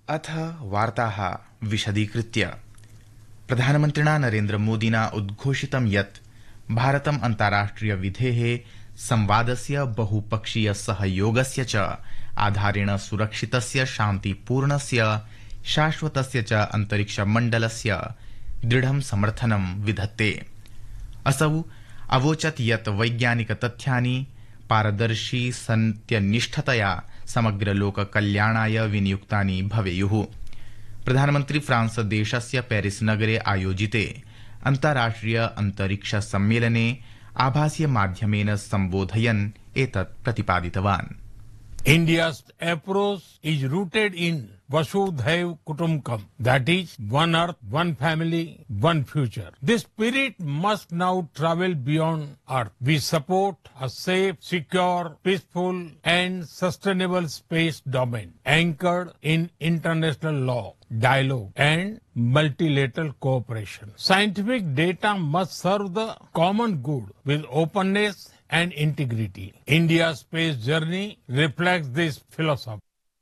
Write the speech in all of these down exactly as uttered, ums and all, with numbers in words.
अथ वार्ताः विशदीकृत्य प्रधानमन्त्रिणा नरेन्द्रमोदिना उद्घोषितं यत् भारतम् अन्ताराष्ट्रियविधेः संवादस्य बहुपक्षीय सहयोगस्य च आधारेण सुरक्षितस्य शान्तिपूर्णस्य शाश्वतस्य च अन्तरिक्षमण्डलस्य दृढं समर्थनं विधत्ते। असौ अवोचत् यत् वैज्ञानिकतथ्यानि पारदर्शी सत्यनिष्ठतया समग्रलोककल्याणाय विनियुक्तानि भवेयुः। प्रधानमन्त्री फ्रांस देशस्य पेरिस नगरे आयोजिते अन्ताराष्ट्रिय अन्तरिक्ष सम्मेलने आभासीय माध्यमेन सम्बोधयन् एतत् प्रतिपादितवान्। India's approach is rooted in Vasudhaiv Kutumbakam, that is, one earth, one family, one future. This spirit must now travel beyond earth. We support a safe, secure, peaceful and sustainable space domain anchored in international law, dialogue and multilateral cooperation. Scientific data must serve the common good with openness and integrity. India's space journey reflects this philosophy.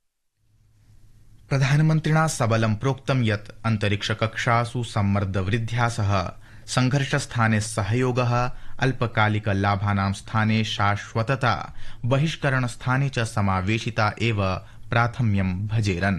प्रधानमन्त्रिणा सबलं प्रोक्तं यत् अन्तरिक्षकक्षासु सम्मर्दवृद्ध्या सह संघर्षस्थाने सहयोगः, अल्पकालिकलाभानां स्थाने शाश्वतता, बहिष्करणस्थाने च समावेशिता एव प्राथम्यं भजेरन्।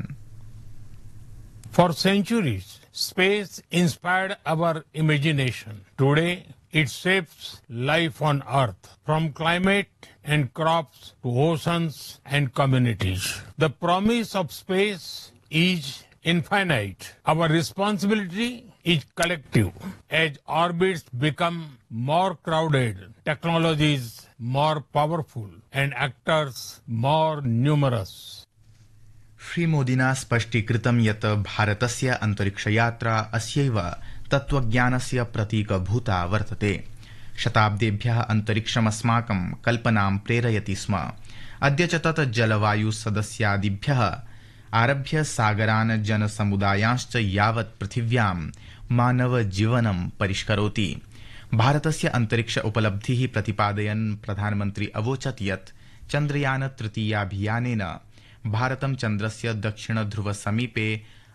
For centuries, space inspired our imagination. Today, it shapes life on Earth, from climate and crops to oceans and communities. The promise of space is infinite. Our responsibility is collective. As orbits become more crowded, technologies more powerful, and actors more numerous. श्रीमोदिना स्पष्टीकृतं यत् भारतस्य अन्तरिक्षयात्रा अस्यैव तत्त्वज्ञानस्य प्रतीकभूता वर्तते। शताब्देभ्यः अन्तरिक्षमस्माकं कल्पनां प्रेरयति स्म। अद्य च तत् जलवायु सदस्यादिभ्यः आरभ्य सागरान् जनसमुदायांश्च यावत् पृथिव्यां मानवजीवनं परिष्करोति। भारतस्य अन्तरिक्ष उपलब्धिः प्रतिपादयन् प्रधानमन्त्री अवोचत् यत् चन्द्रयान तृतीयाभियानेन भारतं चन्द्रस्य दक्षिणध्रुवसमीपे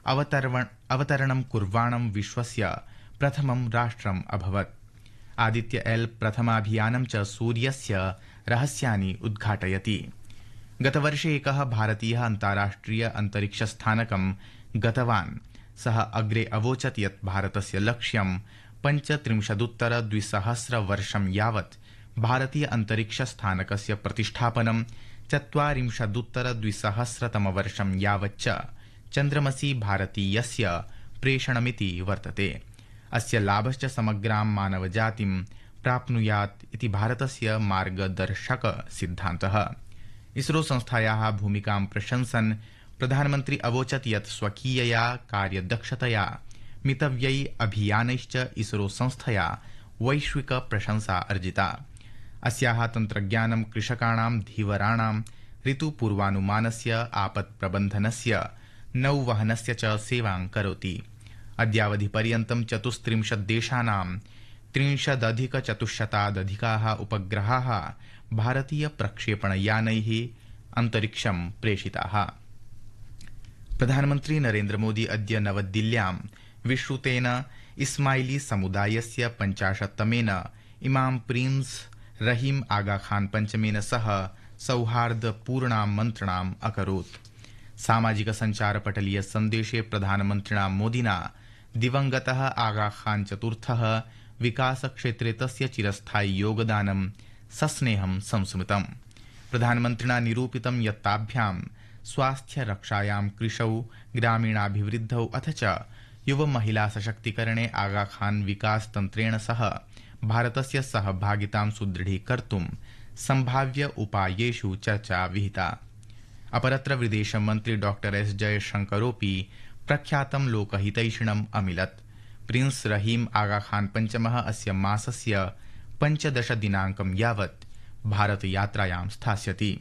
अवतरणं कुर्वाणं विश्वस्य प्रथमं राष्ट्रम् अभवत्। आदित्य एल प्रथमाभियानं च सूर्यस्य रहस्यानि उद्घाटयति। गतवर्षे एकः भारतीयः अन्ताराष्ट्रिय अन्तरिक्षस्थानकं गतवान्। सः अग्रे अवोचत् यत् भारतस्य लक्ष्यं पञ्चत्रिंशदुत्तर द्विसहस्र वर्षं यावत् भारतीय अन्तरिक्षस्थानकस्य प्रतिष्ठापनं, चत्वारिंशदुत्तर द्विसहस्रतमवर्षं यावच्च चन्द्रमसि भारतीयस्य प्रेषणमिति वर्तते। अस्य लाभश्च समग्रां मानवजातिं प्राप्नुयात् इति भारतस्य मार्गदर्शक सिद्धान्तः। इसरो संस्थायाः भूमिकां प्रशंसन् प्रधानमन्त्री अवोचत् यत् स्वकीयया कार्यदक्षतया मितव्यै अभियानैश्च इसरो संस्थया वैश्विक प्रशंसा अर्जिता। अस्याः तन्त्रज्ञानं कृषकाणां, धीवराणां, ऋतुपूर्वानुमानस्य, आपत्प्रबन्धनस्य, नौवहनस्य च सेवां करोति। अद्यावधि पर्यन्तं चतुस्त्रिंशत् देशानां त्रिंशदधिकचतुश्शतादधिकाः उपग्रहाः भारतीय प्रक्षेपणयानैः अन्तरिक्षं प्रेषिताः। प्रधानमन्त्री नरेन्द्रमोदी अद्य नवदिल्ल्यां विश्रुतेन इस्माइली समुदायस्य पञ्चाशत्तमेन इमाम प्रिंस रहीम आगा खान पञ्चमेन सह सौहार्दपूर्णां मन्त्रणाम् अकरोत्। सामाजिक सञ्चारपटलीय सन्देशे प्रधानमन्त्रिणा मोदिना दिवंगतः आगा खान चतुर्थः विकासक्षेत्रे तस्य चिरस्थायि योगदानं सस्नेहं संस्मृतम्। प्रधानमन्त्रिणा निरूपितं यत् ताभ्यां स्वास्थ्यरक्षायां, कृषौ, ग्रामीणाभिवृद्धौ अथ च युव महिला सशक्तीकरणे आगा खान विकास तन्त्रेण सह भारतस्य सहभागितां सुदृढीकर्तुं सम्भाव्य उपायेषु चर्चा विहिता। अपरत्र विदेशमन्त्री डॉक्टर एस जयशंकरोऽपि प्रख्यातं लोकहितैषिणम् अमिलत्। प्रिंस रहीम आगा खान पञ्चमः अस्य मासस्य पञ्चदश दिनाङ्कं यावत् भारतयात्रायां स्थास्यति।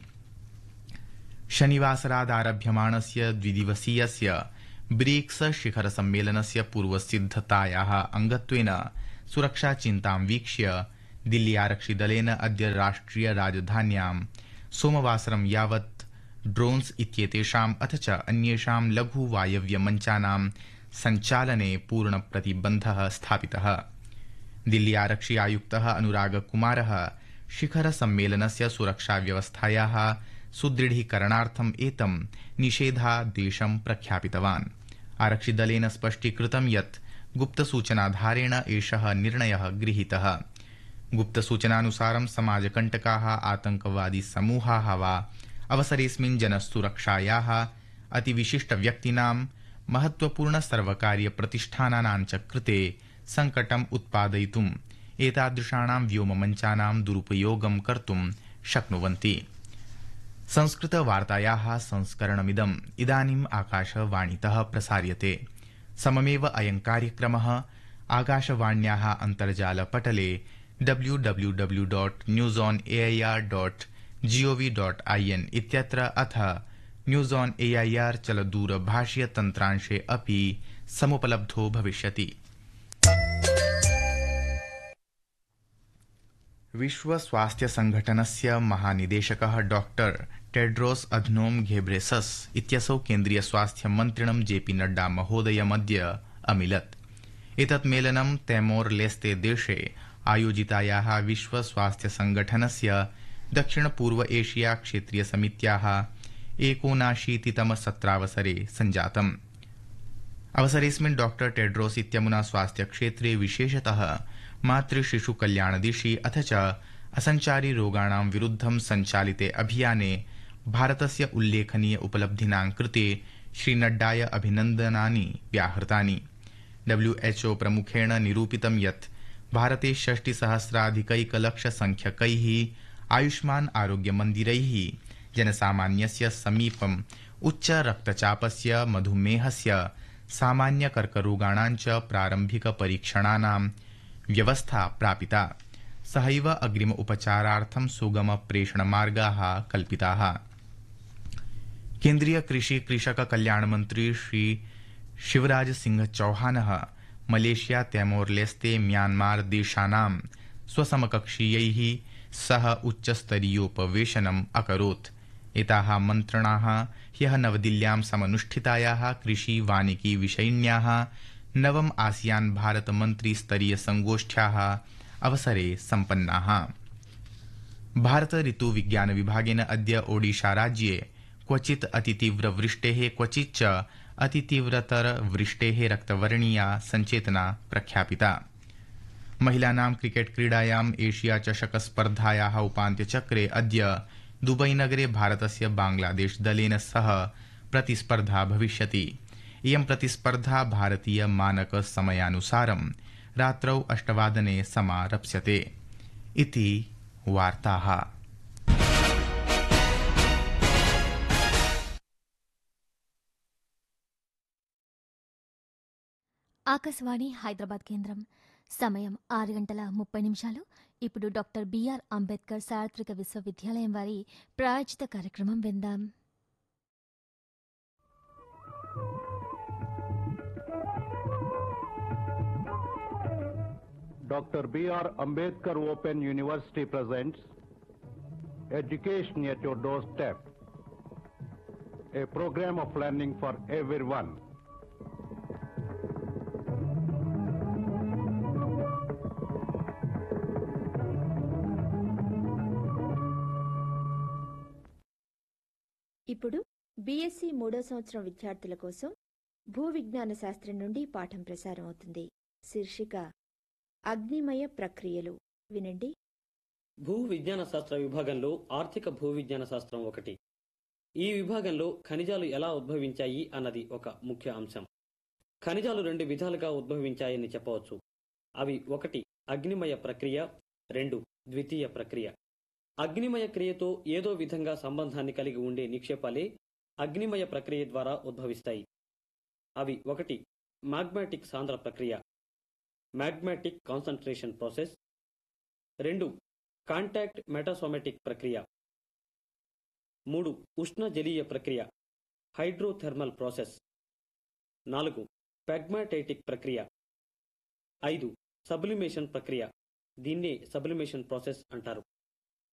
शनिवासरादारभ्यमाणस्य द्विदिवसीयस्य ब्रिक्स शिखर सम्मेलनस्य पूर्वसिद्धतायाः अङ्गत्वेन सुरक्षाचिन्तां वीक्ष्य दिल्ली आरक्षिदलेन अद्य राष्ट्रिय राजधान्यां सोमवासरं यावत् ड्रोन्स इत्येतेषाम् अथ च अन्येषां लघु वायव्यमञ्चानां सञ्चालने पूर्णप्रतिबन्धः स्थापितः। दिल्ली आरक्षि आयुक्तः अनुराग कुमारः शिखर सम्मेलनस्य सुरक्षाव्यवस्थायाः सुदृढीकरणार्थम् एतं निषेधादेशं प्रख्यापितवान्। आरक्षिदलेन स्पष्टीकृतं यत् गुप्तसूचनाधारेण एषः निर्णयः गृहीतः। गुप्तसूचनानुसारं समाजकण्टकाः आतंकवादी समूहाः वा अवसरेऽस्मिन् जनसुरक्षायाः अतिविशिष्टव्यक्तीनां महत्वपूर्ण सर्वकारीयप्रतिष्ठानानां च कृते संकटम् उत्पादयितुम् एतादृशाणां व्योममञ्चानां दुरुपयोगं कर्तुं शक्नुवन्ति। संस्कृतवार्तायाः संस्करणमिदम् इदानीम् आकाशवाणीतः प्रसार्यते। सममेव अयं कार्यक्रमः आकाशवाण्याः अन्तर्जालपटले W W W dot news on AIR dot gov dot IN इत्यत्र अथ न्यूज ऑन एआईआर चलदूरभाषीय तन्त्रांशे अपि समुपलब्धो भविष्यति। विश्व स्वास्थ्य संघटनस्य महानिदेशकः डॉक्टर टेड्रोस अधनोम घेब्रेसस इत्यसौ केन्द्रीय स्वास्थ्य मन्त्रिणं जेपी नड्डा महोदयमद्य अमिलत्। एतत् मेलनं तैमोर लेस्ते देशे आयोजितायाः विश्व स्वास्थ्य संघटनस्य दक्षिण पूर्व एशिया क्षेत्रीय समित्याः एकोनाशीतितम सत्रावसरे सञ्जातम्। अवसरेऽस्मिन् डॉक्टर टेड्रोस इत्यमुना स्वास्थ्य क्षेत्रे विशेषतः मातृ शिशु कल्याणदिशि अथ च असञ्चारी रोगाणां विरुद्धं सञ्चालिते अभियाने भारतस्य उल्लेखनीय उपलब्धीनां कृते श्रीनड्डाय अभिनन्दनानि व्याहृतानि। डब्ल्यूएचओ प्रमुखेण निरूपितं यत् भारते षष्टिसहस्राधिकैकलक्षसंख्यकैः आयुष्मान् आरोग्यमन्दिरैः जनसामान्यस्य समीपम् उच्च रक्तचापस्य मधुमेहस्य सामान्य कर्करोगाणां च प्रारम्भिक परीक्षणानां व्यवस्था प्रापिता। सहैव अग्रिम उपचारार्थं सुगम प्रेषणमार्गाः कल्पिताः। केन्द्रीय कृषि कृषक कल्याण मंत्री श्री शिवराज सिंह चौहानः मलेशिया तैमोर लेस्ते म्यांमार देशानां स्वसमकक्षीयैः सह उच्चस्तरीयोपवेशनम् अकरोत्। एताः मन्त्रणाः ह्यः नवदिल्ल्यां समनुष्ठितायाः कृषि वानिकी विषयिण्याः नवम आसियान भारत मंत्री स्तरीय संगोष्ठ्याः अवसरे सम्पन्नाः। भारत ऋतु विज्ञान विभागेन अद्य ओडिशा राज्ये क्वचित् अतितीव्र वृष्टेः क्वचित् च अतितीव्रतर वृष्टेः रक्तवर्णीया सञ्चेतना प्रख्यापिता। महिलानां क्रिकेट क्रीडायाम् एशिया चषक स्पर्धायाः उपान्त्यचक्रे अद्य दुबई नगरे भारतस्य बांग्लादेश दलेन सह प्रतिस्पर्धा भविष्यति। इयं प्रतिस्पर्धा भारतीय मानक समयानुसारं रात्रौ अष्टवादने समारप्स्यते। इति वार्ताः। ఆకాశవాణి హైదరాబాద్ కేంద్రం సమయం ఆరు గంటల ముప్పై నిమిషాలు. ఇప్పుడు డాక్టర్ బిఆర్ అంబేద్కర్ సార్వత్రిక విశ్వవిద్యాలయం వారి ప్రాయోజిత కార్యక్రమం విందాం. Doctor B R Ambedkar Open University presents Education at Your Doorstep, a program of learning for everyone. ఇప్పుడు బీఎస్సీ మూడో సంవత్సరం విద్యార్థుల కోసం భూ విజ్ఞాన శాస్త్రం నుండి పాఠం ప్రసారం అవుతుంది. శీర్షిక అగ్నిమయ ప్రక్రియలు. వినండి. భూ విజ్ఞాన శాస్త్ర విభాగంలో ఆర్థిక భూ విజ్ఞాన శాస్త్రం ఒకటి. ఈ విభాగంలో ఖనిజాలు ఎలా ఉద్భవించాయి అన్నది ఒక ముఖ్య అంశం. ఖనిజాలు రెండు విధాలుగా ఉద్భవించాయని చెప్పవచ్చు. అవి ఒకటి అగ్నిమయ ప్రక్రియ, రెండు ద్వితీయ ప్రక్రియ. అగ్నిమయ క్రియతో ఏదో విధంగా సంబంధాన్ని కలిగి ఉండే నిక్షేపాలే అగ్నిమయ ప్రక్రియ ద్వారా ఉద్భవిస్తాయి. అవి ఒకటి మాగ్మాటిక్ సాంద్ర ప్రక్రియ, మాగ్మాటిక్ కాన్సంట్రేషన్ ప్రాసెస్, రెండు కాంటాక్ట్ మెటాసోమెటిక్ ప్రక్రియ, మూడు ఉష్ణ జలీయ ప్రక్రియ హైడ్రోథెర్మల్ ప్రాసెస్, నాలుగు పెగ్మాటైటిక్ ప్రక్రియ, ఐదు సబ్లిమేషన్ ప్రక్రియ, దీన్నే సబ్లిమేషన్ ప్రాసెస్ అంటారు.